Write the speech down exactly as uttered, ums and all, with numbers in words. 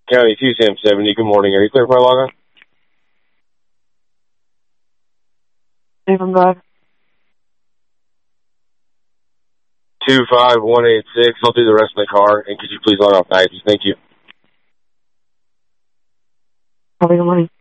County two Sam seventy. Good morning. Are you clear for my log on? Stephen Drive. two five one eight six. I'll do the rest of the car. And could you please log off nights? Thank you. Probably good morning.